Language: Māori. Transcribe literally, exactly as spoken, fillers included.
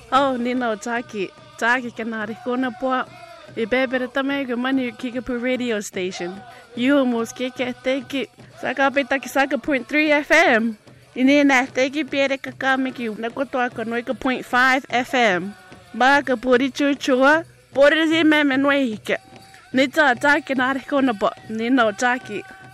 Oh, Nino Taki. Taki kanari kona po. Ibebere tamego mani Kickapoo radio station. You almost kick at take it. Saka petaki saka point three F M. Inina take it piere kakamiki. Nakotoaka noika point five F M. Baka puri chuchua. Puri zime menwehike. Nita Taki nari kona po. Nino Taki.